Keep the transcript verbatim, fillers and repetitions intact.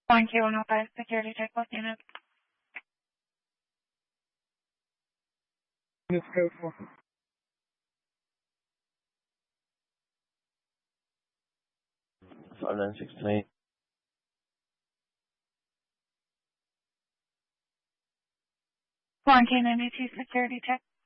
one Q one oh five security check with unit. Units code for. five nine sixteen. one K ninety-two security check.